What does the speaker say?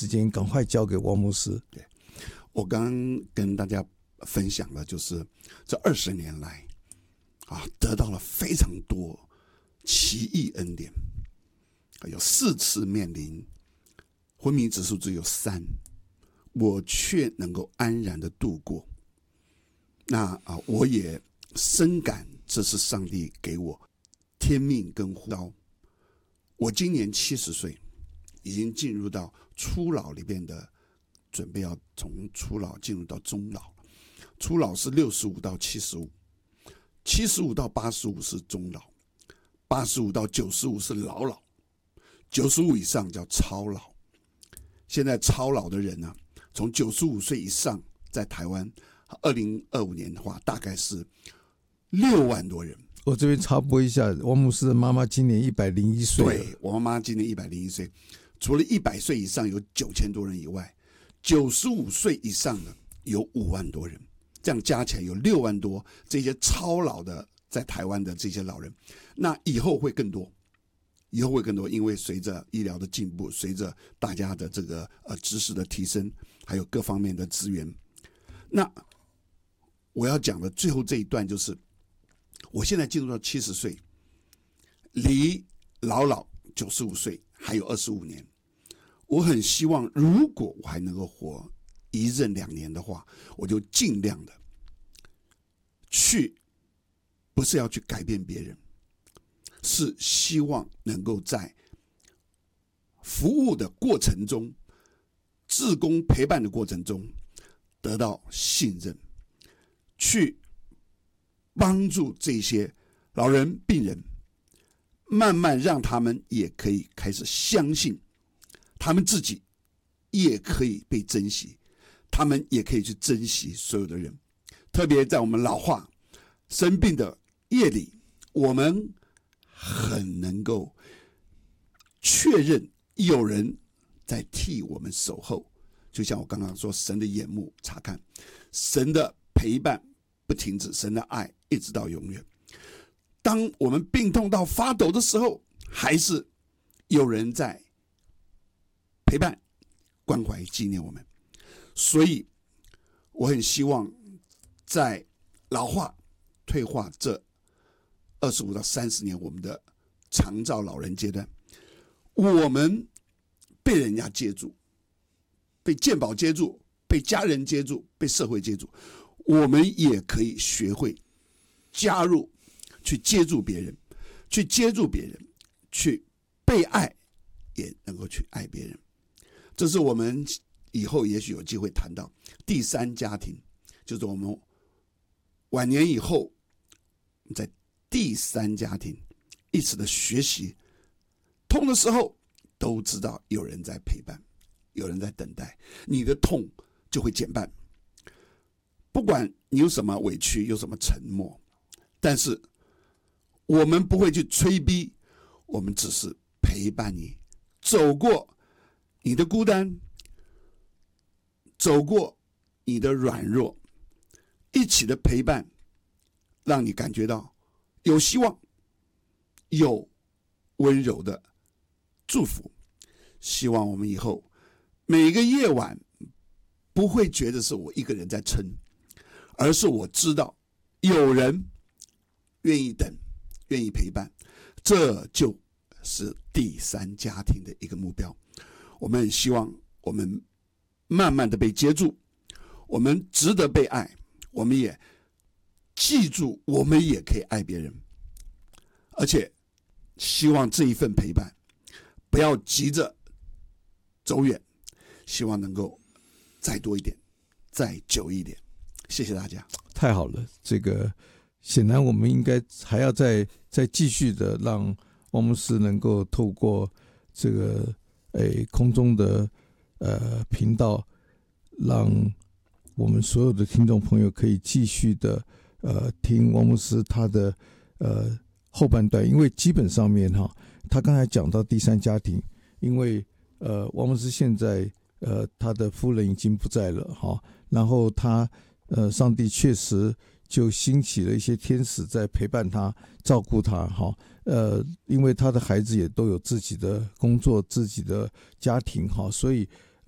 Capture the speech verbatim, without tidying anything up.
时间赶快交给王牧师。 对，我刚刚跟大家分享的就是这二十年来啊，得到了非常多奇异恩典，有四次面临昏迷指数只有三，我却能够安然的度过。那啊，我也深感这是上帝给我天命跟呼召。我今年七十岁，已经进入到初老里边的，准备要从初老进入到中老。初老是六十五到七十五，七十五到八十五是中老，八十五到九十五是老老，九十五以上叫超老。现在超老的人呢、啊，从九十五岁以上，在台湾，二零二五年的话，大概是六万多人。 我这边插播一下，王牧师的妈妈今年一百零一岁， 对，我妈妈今年一百零一岁，除了一百岁以上有九千多人以外，九十五岁以上的有五万多人，这样加起来有六万多。这些超老的在台湾的这些老人，那以后会更多。以后会更多，因为随着医疗的进步，随着大家的这个呃知识的提升，还有各方面的资源。那我要讲的最后这一段就是，我现在进入到七十岁，离老老九十五岁还有二十五年。我很希望，如果我还能够活一任两年的话，我就尽量的去，不是要去改变别人。是希望能够在服务的过程中，志工陪伴的过程中得到信任，去帮助这些老人病人，慢慢让他们也可以开始相信他们自己也可以被珍惜，他们也可以去珍惜所有的人。特别在我们老化生病的夜里，我们很能够确认有人在替我们守候，就像我刚刚说，神的眼目查看，神的陪伴不停止，神的爱一直到永远。当我们病痛到发抖的时候，还是有人在陪伴、关怀、纪念我们。所以我很希望在老化、退化这二十五到三十年，我们的长照老人阶段，我们被人家接住，被健保接住，被家人接住，被社会接住，我们也可以学会加入，去接住别人，去接住别人，去被爱，也能够去爱别人。这是我们以后也许有机会谈到第三家庭，就是我们晚年以后在第三家庭一起的学习，痛的时候都知道有人在陪伴，有人在等待，你的痛就会减半。不管你有什么委屈，有什么沉默，但是我们不会去催逼，我们只是陪伴你走过你的孤单，走过你的软弱，一起的陪伴，让你感觉到有希望，有温柔的祝福。希望我们以后每个夜晚不会觉得是我一个人在撑，而是我知道有人愿意等，愿意陪伴，这就是第三家庭的一个目标。我们很希望我们慢慢的被接住，我们值得被爱，我们也记住我们也可以爱别人，而且希望这一份陪伴不要急着走远，希望能够再多一点，再久一点。谢谢大家。 太好了，这个显然我们应该还要再再继续的让王牧师能够透过这个诶空中的呃频道，让我们所有的听众朋友可以继续的呃听王牧师他的呃后半段。因为基本上面哈，他刚才讲到第三家庭，因为呃王牧师现在呃他的夫人已经不在了哈，然后他呃上帝确实就兴起了一些天使在陪伴他，照顾他哈。呃，因为他的孩子也都有自己的工作、自己的家庭哈，所以